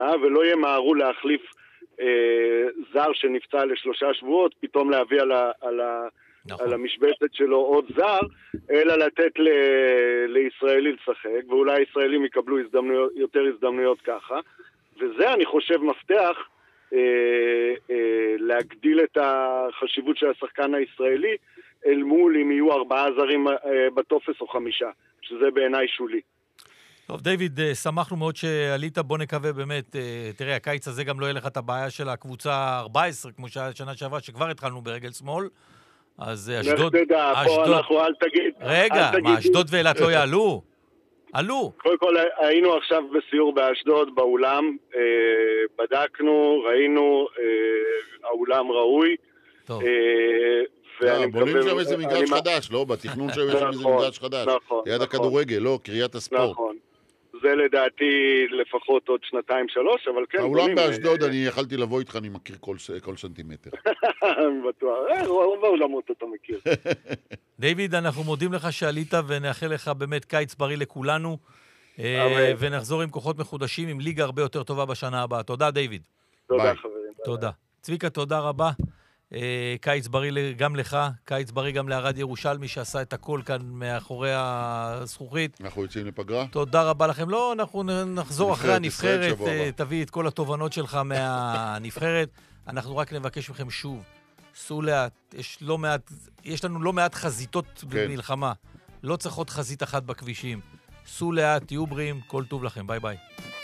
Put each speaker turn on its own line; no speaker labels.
ולא ימהרו להחליף זר שנפצע ל3 שבועות, פתאום להביא על המשבצת שלו עוד זר, אלא לתת לישראלי לשחק, ואולי הישראלים יקבלו יותר הזדמנויות ככה, וזה אני חושב מפתח להגדיל את החשיבות של השחקן הישראלי, אל מול אם יהיו 4 זרים בטופס או 5, שזה בעיניי שולי.
טוב, דיוויד, שמחנו מאוד שעלית, בוא נקווה באמת, תראה, הקיץ הזה גם לא יהיה לך את הבעיה של הקבוצה 14, כמו שנה שעברה, שכבר התחלנו ברגל שמאל, אז אשדוד...
פה אל תגיד.
רגע, מה, אשדוד ואילת לא יעלו? עלו.
קודם כל, היינו עכשיו בסיור באשדוד, באולם, בדקנו, ראינו, האולם ראוי.
טוב. בונים שם איזה מגרש חדש, לא? בתכנון שם יש איזה מגרש חדש. ליד הכדורגל, לא? קריית הספורט.
נכון. זה לדעתי לפחות עוד 2-3, אבל כן...
האולם באשדוד, אני יכלתי לבוא איתך, אני מכיר כל סנטימטר.
בטוח, רוב האולמות אתה מכיר.
דיוויד, אנחנו מודים לך שעלית ונאחל לך באמת קיץ בריא לכולנו, ונחזור עם כוחות מחודשים, עם ליגה הרבה יותר טובה בשנה הבאה. תודה, דיוויד.
תודה, חברים.
תודה. צביקה, תודה רבה. קיץ בריא גם לך, קיץ בריא גם לערד ירושלמי שעשה את הכל כאן מאחורי הזכוכית.
אנחנו יוצאים לפגרה.
תודה רבה לכם. לא, אנחנו נחזור אחרי הנבחרת, תביא את כל התובנות שלך מהנבחרת. אנחנו רק נבקש מכם שוב, סעו לאט, יש לנו לא מעט חזיתות במלחמה. לא צריך עוד חזית אחת בכבישים. סעו לאט, תהיו בריאים, כל טוב לכם, ביי ביי.